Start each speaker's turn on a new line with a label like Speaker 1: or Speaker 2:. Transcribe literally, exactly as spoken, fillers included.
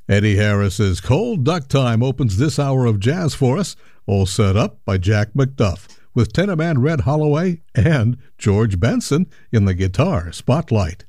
Speaker 1: Eddie Harris's Cold Duck Time opens this hour of jazz for us, all set up by Jack McDuff, with tenor man Red Holloway and George Benson in the guitar spotlight.